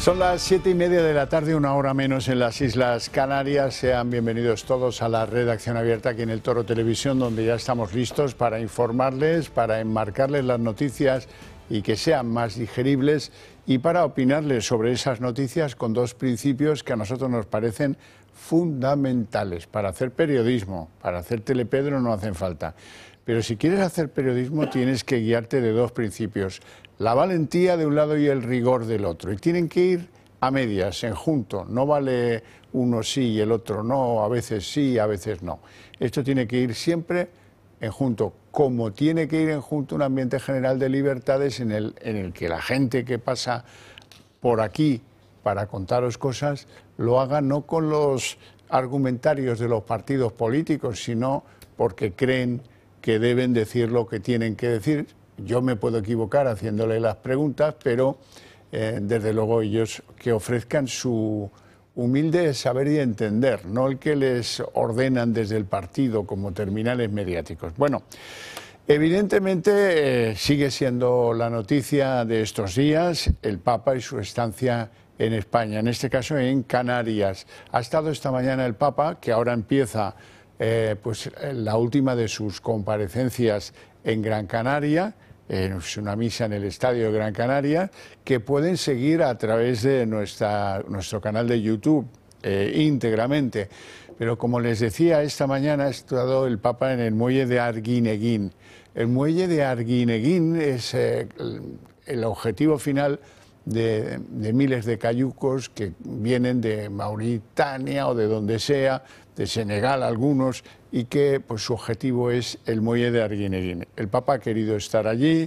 Son las 7:30 de la tarde, una hora menos en las Islas Canarias. Sean bienvenidos todos a la redacción abierta aquí en el Toro Televisión, donde ya estamos listos para informarles, para enmarcarles las noticias y que sean más digeribles, y para opinarles sobre esas noticias con dos principios que a nosotros nos parecen fundamentales. Para hacer periodismo, para hacer telepedro no hacen falta. Pero si quieres hacer periodismo tienes que guiarte de dos principios: la valentía de un lado y el rigor del otro. Y tienen que ir a medias, en junto. No vale uno sí y el otro no, a veces sí, a veces no. Esto tiene que ir siempre en junto, como tiene que ir en junto un ambiente general de libertades en el que la gente que pasa por aquí para contaros cosas lo haga no con los argumentarios de los partidos políticos, sino porque creen que deben decir lo que tienen que decir. Yo me puedo equivocar haciéndole las preguntas, pero desde luego ellos que ofrezcan su humilde saber y entender, no el que les ordenan desde el partido como terminales mediáticos. Bueno, evidentemente sigue siendo la noticia de estos días el Papa y su estancia en España, en este caso en Canarias. Ha estado esta mañana el Papa, que ahora empieza pues la última de sus comparecencias en Gran Canaria. Es una misa en el Estadio de Gran Canaria, que pueden seguir a través de nuestro canal de YouTube íntegramente. Pero como les decía, esta mañana ha estado el Papa en el muelle de Arguineguín. El muelle de Arguineguín es el objetivo final de miles de cayucos que vienen de Mauritania o de donde sea, de Senegal algunos, y que pues su objetivo es el muelle de Arguineguín. El Papa ha querido estar allí,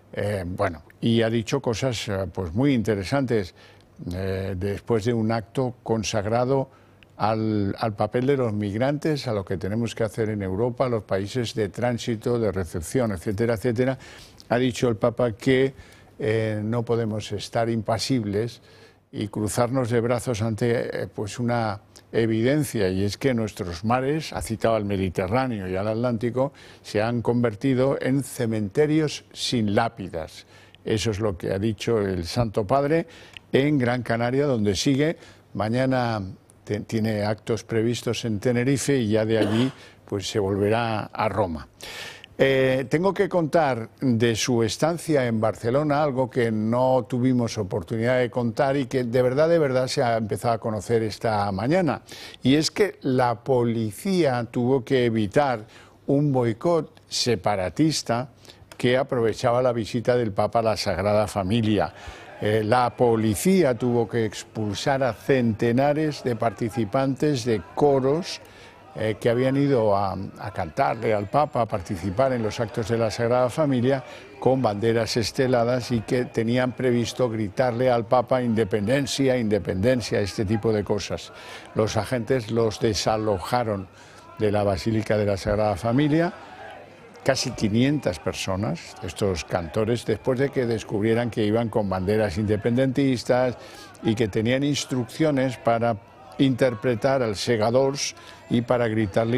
y ha dicho cosas pues muy interesantes después de un acto consagrado al papel de los migrantes, a lo que tenemos que hacer en Europa, a los países de tránsito, de recepción, etcétera, etcétera. Ha dicho el Papa que no podemos estar impasibles y cruzarnos de brazos ante pues una evidencia, y es que nuestros mares, ha citado al Mediterráneo y al Atlántico, se han convertido en cementerios sin lápidas. Eso es lo que ha dicho el Santo Padre en Gran Canaria, donde sigue. Mañana tiene actos previstos en Tenerife y ya de allí pues se volverá a Roma. Tengo que contar de su estancia en Barcelona algo que no tuvimos oportunidad de contar y que de verdad se ha empezado a conocer esta mañana. Y es que la policía tuvo que evitar un boicot separatista que aprovechaba la visita del Papa a la Sagrada Familia. La policía tuvo que expulsar a centenares de participantes de coros que habían ido a cantarle al Papa, a participar en los actos de la Sagrada Familia con banderas esteladas y que tenían previsto gritarle al Papa independencia, independencia, este tipo de cosas. Los agentes los desalojaron de la Basílica de la Sagrada Familia, casi 500 personas, estos cantores, después de que descubrieran que iban con banderas independentistas y que tenían instrucciones para interpretar al Segadors y para gritarle